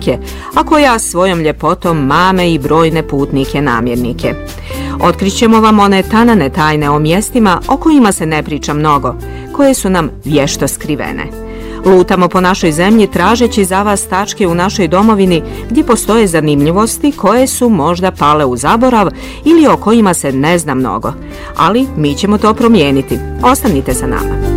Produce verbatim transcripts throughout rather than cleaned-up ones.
rijeke, a koja svojom ljepotom mame i brojne putnike namjernike. Otkrićemo vam one tanane tajne o mjestima o kojima se ne priča mnogo, koje su nam vješto skrivene. Lutamo po našoj zemlji tražeći za vas tačke u našoj domovini gdje postoje zanimljivosti koje su možda pale u zaborav ili o kojima se ne zna mnogo. Ali mi ćemo to promijeniti. Ostanite sa nama.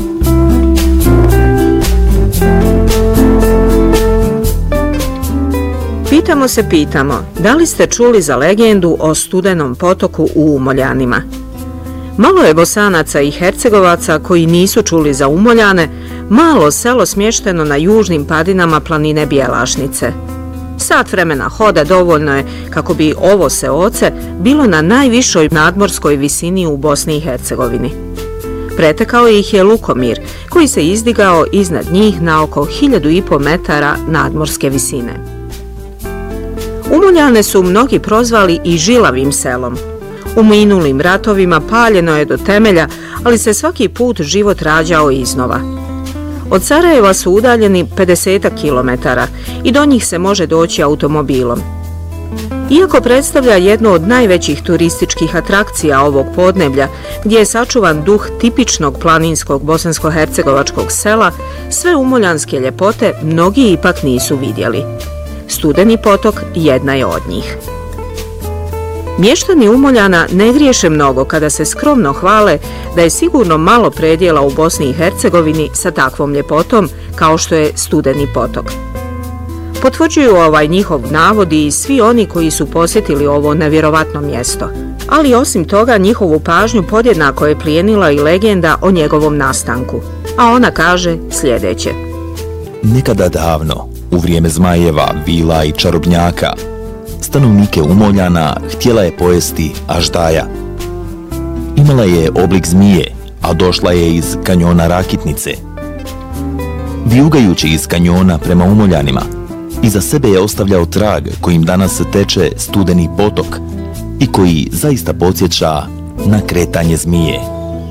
Pitamo se pitamo, da li ste čuli za legendu o studenom potoku u Umoljanima? Malo je Bosanaca i Hercegovaca koji nisu čuli za Umoljane, malo selo smješteno na južnim padinama planine Bjelašnice. Sat vremena hoda dovoljno je kako bi ovo seoce bilo na najvišoj nadmorskoj visini u Bosni i Hercegovini. Pretekao ih je Lukomir, koji se izdigao iznad njih na oko hiljadu i po metara nadmorske visine. Umoljane su mnogi prozvali i žilavim selom. U minulim ratovima paljeno je do temelja, ali se svaki put život rađao iznova. Od Sarajeva su udaljeni pedeset kilometara i do njih se može doći automobilom. Iako predstavlja jednu od najvećih turističkih atrakcija ovog podneblja, gdje je sačuvan duh tipičnog planinskog bosansko-hercegovačkog sela, sve umoljanske ljepote mnogi ipak nisu vidjeli. Studeni potok jedna je od njih. Mještani Umoljana ne griješe mnogo kada se skromno hvale da je sigurno malo predjela u Bosni i Hercegovini sa takvom ljepotom kao što je Studeni potok. Potvrđuju ovaj njihov navod i svi oni koji su posjetili ovo nevjerovatno mjesto. Ali osim toga njihovu pažnju podjednako je plijenila i legenda o njegovom nastanku. A ona kaže sljedeće. Nekada davno, u vrijeme zmajeva, vila i čarobnjaka, stanovnike Umoljana htjela je pojesti aždaja. Imala je oblik zmije, a došla je iz kanjona Rakitnice. Vijugajući iz kanjona prema Umoljanima, iza sebe je ostavljao trag kojim danas teče Studeni potok i koji zaista podsjeća na kretanje zmije.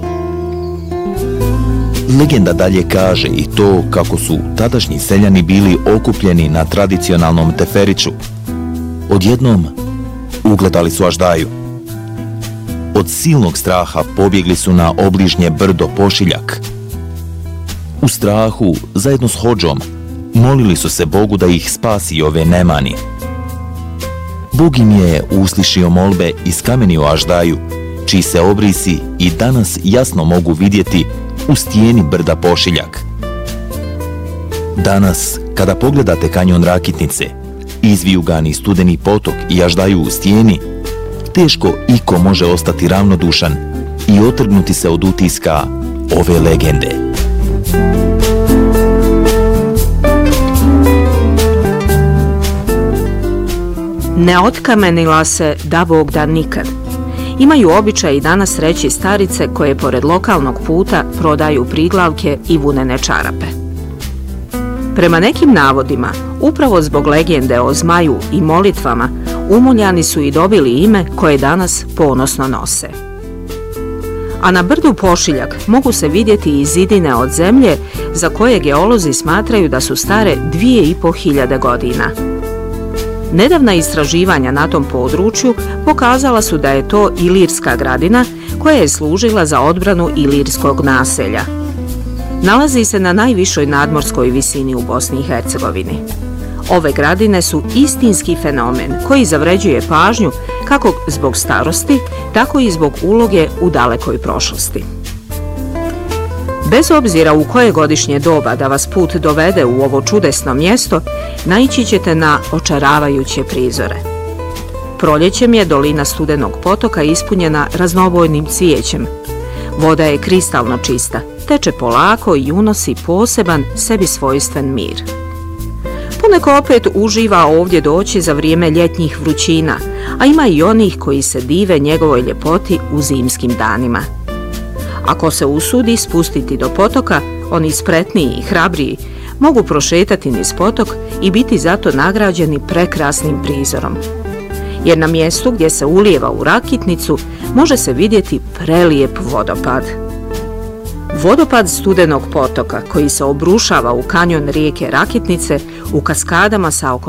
Legenda dalje kaže i to kako su tadašnji seljani bili okupljeni na tradicionalnom teferiću. Odjednom ugledali su aždaju. Od silnog straha pobjegli su na obližnje brdo Pošiljak. U strahu, zajedno s hodžom, molili su se Bogu da ih spasi ove nemani. Bog im je uslišio molbe i skamenio aždaju, čiji se obrisi i danas jasno mogu vidjeti u stijeni brda Pošiljak. Danas, kada pogledate kanjon Rakitnice, izvijugani Studeni potok i aždaju u stijeni, teško iko može ostati ravnodušan i otrgnuti se od utiska ove legende. Ne otkamenila se da Bog da nikad. Imaju običaj i danas reći starice koje pored lokalnog puta prodaju priglavke i vunene čarape. Prema nekim navodima, upravo zbog legende o zmaju i molitvama, Umoljani su i dobili ime koje danas ponosno nose. A na brdu Pošiljak mogu se vidjeti i zidine od zemlje za koje geolozi smatraju da su stare dvije i po hiljade godina. Nedavna istraživanja na tom području pokazala su da je to ilirska gradina koja je služila za odbranu ilirskog naselja. Nalazi se na najvišoj nadmorskoj visini u Bosni i Hercegovini. Ove gradine su istinski fenomen koji zavređuje pažnju kako zbog starosti, tako i zbog uloge u dalekoj prošlosti. Bez obzira u koje godišnje doba da vas put dovede u ovo čudesno mjesto, naići ćete na očaravajuće prizore. Proljećem je dolina Studenog potoka ispunjena raznobojnim cvijećem. Voda je kristalno čista, teče polako i unosi poseban, sebi svojstven mir. Poneko opet uživa ovdje doći za vrijeme ljetnjih vrućina, a ima i onih koji se dive njegovoj ljepoti u zimskim danima. Ako se usudi spustiti do potoka, oni spretniji i hrabriji mogu prošetati niz potok i biti zato nagrađeni prekrasnim prizorom. Jer na mjestu gdje se ulijeva u Rakitnicu može se vidjeti prelijep vodopad. Vodopad Studenog potoka koji se obrušava u kanjon rijeke Rakitnice u kaskadama sa oko